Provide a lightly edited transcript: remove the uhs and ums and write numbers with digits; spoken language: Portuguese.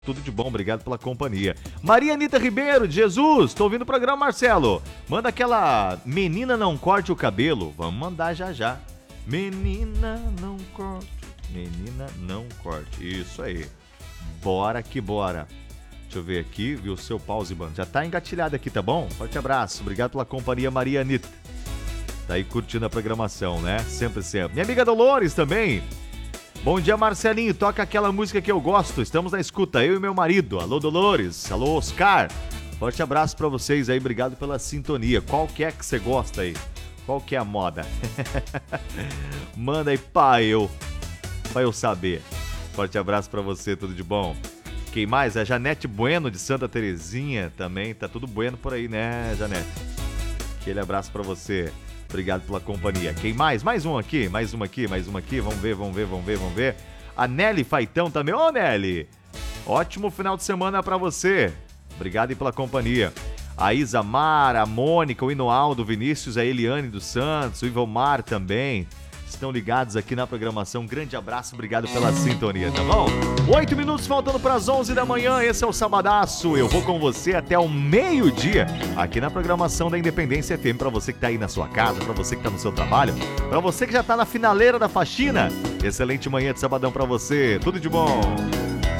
Tudo de bom, obrigado pela companhia. Maria Anitta Ribeiro, de Jesus, tô ouvindo o programa, Marcelo. Manda aquela Menina Não Corte o Cabelo. Vamos mandar já já. Menina não corte, menina não corte. Isso aí. Bora que bora. Deixa eu ver aqui, viu o seu pause, mano. Já tá engatilhado aqui, tá bom? Forte abraço, obrigado pela companhia, Maria Anitta. Tá aí curtindo a programação, né? Sempre, sempre. Minha amiga Dolores também. Bom dia, Marcelinho. Toca aquela música que eu gosto. Estamos na escuta, eu e meu marido. Alô, Dolores. Alô, Oscar. Forte abraço pra vocês aí. Obrigado pela sintonia. Qual que é que você gosta aí? Qual que é a moda? Manda aí pra eu saber. Forte abraço pra você, tudo de bom. Quem mais? A Janete Bueno, de Santa Terezinha também. Tá tudo bueno por aí, né, Janete? Aquele abraço pra você. Obrigado pela companhia. Quem mais? Mais um aqui, mais uma aqui, mais uma aqui. Vamos ver. A Nelly Faitão também. Ô, Nelly! Ótimo final de semana pra você. Obrigado aí pela companhia. A Isamar, a Mônica, o Inoaldo, o Vinícius, a Eliane dos Santos, o Ivomar também. Estão ligados aqui na programação. Grande abraço, obrigado pela sintonia, tá bom? 8 minutos faltando para as 11 da manhã. Esse é o Sabadaço. Eu vou com você até o meio-dia aqui na programação da Independência FM. Para você que tá aí na sua casa, para você que tá no seu trabalho, para você que já tá na finaleira da faxina. Excelente manhã de sabadão para você. Tudo de bom.